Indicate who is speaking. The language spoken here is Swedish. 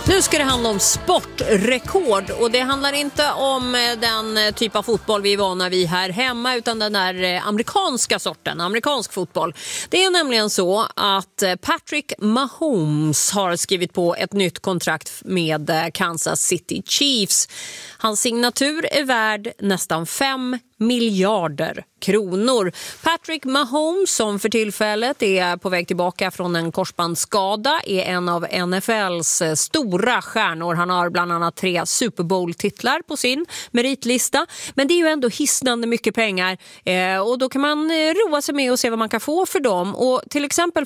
Speaker 1: Nu ska det handla om sportrekord och det handlar inte om den typ av fotboll vi är vana vid här hemma utan den där amerikanska sorten, amerikansk fotboll. Det är nämligen så att Patrick Mahomes har skrivit på ett nytt kontrakt med Kansas City Chiefs. Hans signatur är värd nästan 5 miljarder kronor. Patrick Mahomes, som för tillfället är på väg tillbaka från en korsbandsskada, är en av NFLs stora stjärnor. Han har bland annat 3 Super Bowl-titlar på sin meritlista. Men det är ju ändå hisnande mycket pengar och då kan man roa sig med och se vad man kan få för dem. Och till exempel